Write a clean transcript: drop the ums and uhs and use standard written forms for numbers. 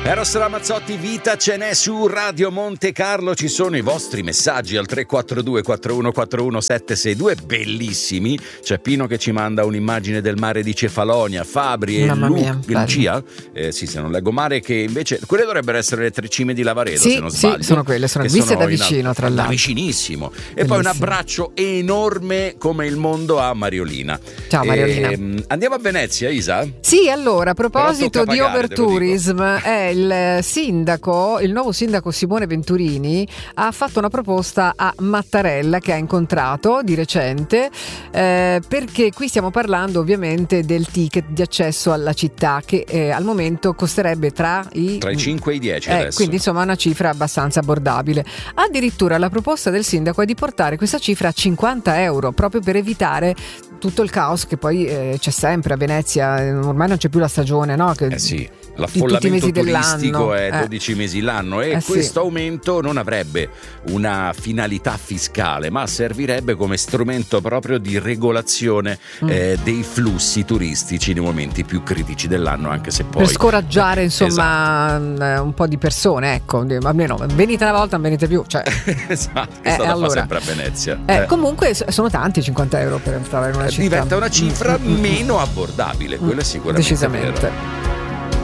Eros Ramazzotti, vita ce n'è su Radio Monte Carlo. Ci sono i vostri messaggi al 342 4141 762, bellissimi. C'è Pino che ci manda un'immagine del mare di Cefalonia, Fabri e Lucia, sì, se non leggo male, che invece quelle dovrebbero essere le tre cime di Lavaredo, sì, se non sbaglio. Sì, sono quelle, sono viste da vicino, tra l'altro. Vicinissimo. E Bellissimo. poi un abbraccio enorme come il mondo a Mariolina. Ciao Mariolina. Andiamo a Venezia, Isa? Sì, allora, a proposito di overtourism, il nuovo sindaco Simone Venturini ha fatto una proposta a Mattarella, che ha incontrato di recente, perché qui stiamo parlando ovviamente del ticket di accesso alla città, che al momento costerebbe tra i 5 e i 10 adesso. Quindi insomma una cifra abbastanza abbordabile. Addirittura la proposta del sindaco è di portare questa cifra a 50 euro, proprio per evitare tutto il caos che poi c'è sempre a Venezia. Ormai non c'è più la stagione, no? Sì. L'affollamento turistico è 12 mesi l'anno e questo sì. aumento non avrebbe una finalità fiscale, ma servirebbe come strumento proprio di regolazione dei flussi turistici nei momenti più critici dell'anno, anche se poi per scoraggiare insomma un po' di persone, ecco, almeno venite una volta, non venite più, cioè. Esatto, questo la fa sempre a Venezia. Comunque sono tanti 50 euro per entrare in una città. Diventa una cifra meno abbordabile, quello è sicuramente decisamente vero.